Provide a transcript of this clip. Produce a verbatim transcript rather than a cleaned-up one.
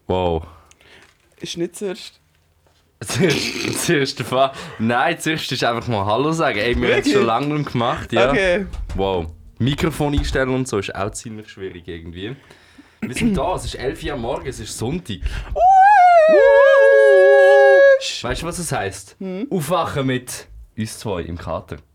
Wow. Ist nicht zuerst. Zuerst, zuerst der Fall. Nein, zuerst ist einfach mal Hallo sagen. Ey, wir haben es schon lange nicht gemacht, ja. Okay. Wow. Mikrofon einstellen und so ist auch ziemlich schwierig irgendwie. Wir sind da, es ist elf Uhr am Morgen, es ist Sonntag. Weißt du, was es heisst? Hm? Aufwachen mit uns zwei im Kater.